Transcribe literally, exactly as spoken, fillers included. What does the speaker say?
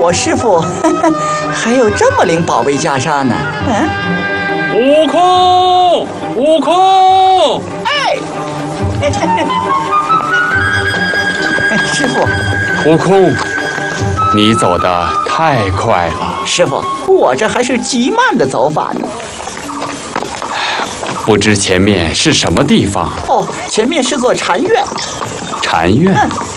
我师傅还有这么灵宝贝袈裟呢。嗯， 悟空，悟空！ 哎，师傅， 悟空，你走得太快了。 师傅，我这还是极慢的走法呢。 不知前面是什么地方？ 哦，前面是座禅院。 禅院。 嗯